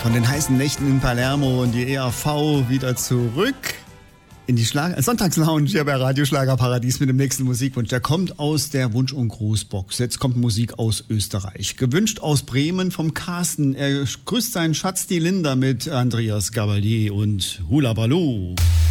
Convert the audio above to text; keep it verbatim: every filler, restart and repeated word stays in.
Von den heißen Nächten in Palermo und die E R V wieder zurück in die Schlag- Sonntagslounge hier bei Radio Schlagerparadies mit dem nächsten Musikwunsch. Der kommt aus der Wunsch- und Grußbox. Jetzt kommt Musik aus Österreich. Gewünscht aus Bremen vom Carsten. Er grüßt seinen Schatz, die Linda, mit Andreas Gabalier und Hula Baloo.